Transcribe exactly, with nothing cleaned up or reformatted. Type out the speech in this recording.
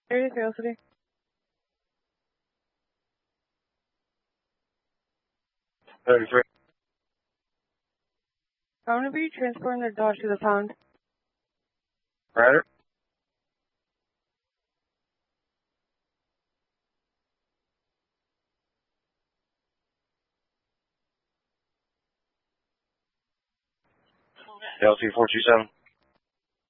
thirty-three oh three. thirty-three. I'm going to be transporting their dog to the pound. Ryder. L T four two seven.